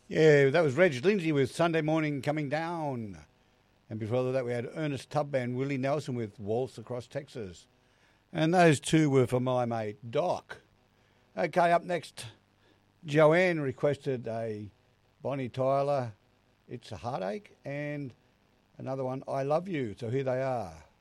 Yeah, that was Reg Lindsay with Sunday Morning Coming Down. And before that, we had Ernest Tubb and Willie Nelson with Waltz Across Texas. And those two were for my mate Doc. Okay, up next, Joanne requested a Bonnie Tyler, It's a Heartache, and another one, I Love You. So here they are.